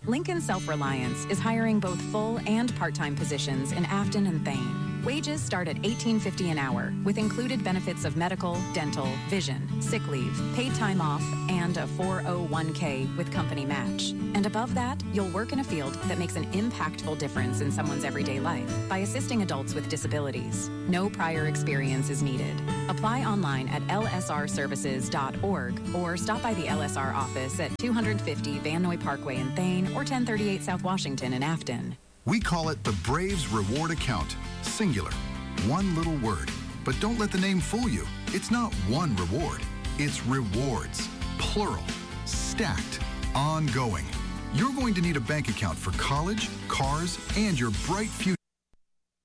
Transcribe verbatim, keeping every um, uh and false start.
Lincoln Self-Reliance is hiring both full and part-time positions in Afton and Thane. Wages start at eighteen fifty an hour, with included benefits of medical, dental, vision, sick leave, paid time off, and a four oh one k with company match. And above that, you'll work in a field that makes an impactful difference in someone's everyday life by assisting adults with disabilities. No prior experience is needed. Apply online at l s r services dot org or stop by the L S R office at two fifty Van Noy Parkway in Thane or ten thirty-eight South Washington in Afton. We call it the Braves Reward Account. Singular. One little word. But don't let the name fool you. It's not one reward. It's rewards. Plural. Stacked. Ongoing. You're going to need a bank account for college, cars, and your bright future.